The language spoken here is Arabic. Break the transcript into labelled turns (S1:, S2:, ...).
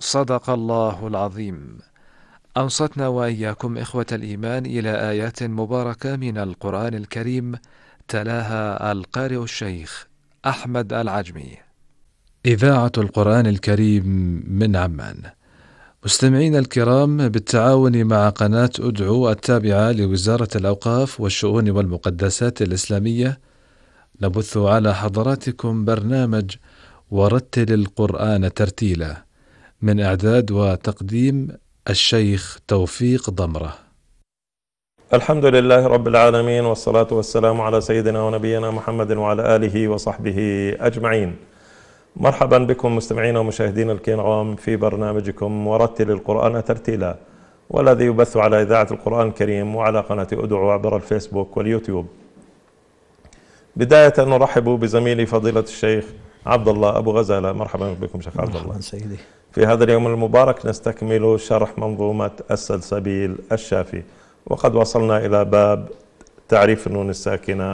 S1: صدق الله العظيم. أنصتنا وإياكم إخوة الإيمان إلى آيات مباركة من القرآن الكريم، تلاها القارئ الشيخ أحمد العجمي. إذاعة القرآن الكريم من عمان. مستمعين الكرام، بالتعاون مع قناة أدعو التابعة لوزارة الأوقاف والشؤون والمقدسات الإسلامية، نبث على حضراتكم برنامج ورتل القرآن ترتيلا، من إعداد وتقديم الشيخ توفيق ضمرة.
S2: الحمد لله رب العالمين، والصلاة والسلام على سيدنا ونبينا محمد وعلى آله وصحبه أجمعين. مرحبا بكم مستمعينا ومشاهدينا الكرام في برنامجكم ورتل القرآن ترتيلا، والذي يبث على إذاعة القرآن الكريم وعلى قناة أدعو عبر الفيسبوك واليوتيوب. بداية نرحب بزميلي فضيلة الشيخ عبد الله أبو غزالة. مرحبا بكم شيخ عبد الله.
S3: مرحبا سيدي.
S2: في هذا اليوم المبارك نستكمل شرح منظومة السلسبيل الشافي، وقد وصلنا إلى باب تعريف النون الساكنة